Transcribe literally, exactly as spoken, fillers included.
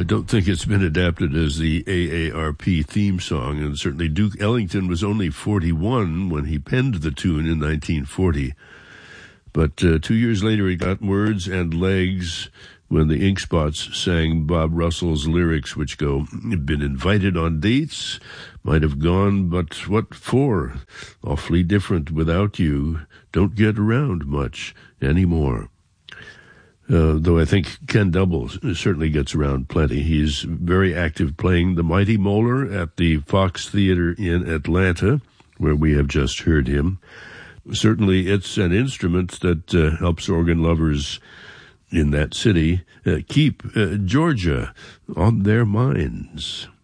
don't think it's been adapted as the A A R P theme song, and certainly Duke Ellington was only forty-one when he penned the tune in nineteen forty. But uh, two years later, it got words and legs when the Ink Spots sang Bob Russell's lyrics, which go, "Been invited on dates, might have gone, but what for? Awfully different without you, don't get around much anymore." Uh, though I think Ken Double certainly gets around plenty. He's very active playing the Mighty Molar at the Fox Theater in Atlanta, where we have just heard him. Certainly it's an instrument that uh, helps organ lovers in that city uh, keep uh, Georgia on their minds.